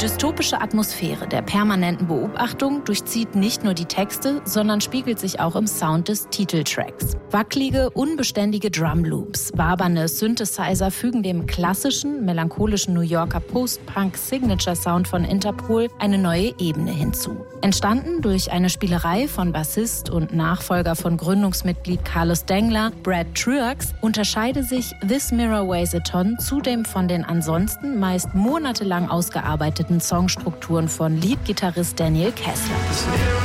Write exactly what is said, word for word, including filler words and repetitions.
dystopische Atmosphäre der permanenten Beobachtung durchzieht nicht nur die Texte, sondern spiegelt sich auch im Sound des Titeltracks. Wackelige, unbeständige Drumloops, wabernde Synthesizer fügen dem klassischen, melancholischen New Yorker Post-Punk-Signature-Sound von Interpol eine neue Ebene hinzu. Entstanden durch eine Spielerei von Bassist und Nachfolger von Gründungsmitglied Carlos Dengler, Brad Truax, unterscheide sich This Mirror Weighs a Ton zudem von den ansonsten meist monatelang ausgearbeiteten Songstrukturen von Leadgitarrist Daniel Kessler.